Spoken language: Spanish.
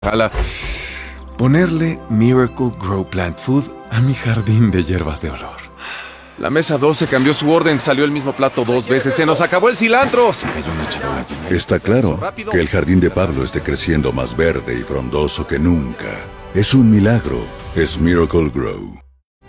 Jala. Ponerle Miracle Grow Plant Food a mi jardín de hierbas de olor. La mesa 12 cambió su orden, salió el mismo plato 2 veces. ¡Se nos acabó el cilantro! Se cayó una charola llena. Está claro que el jardín de Pablo esté creciendo más verde y frondoso que nunca. Es un milagro. Es Miracle Grow.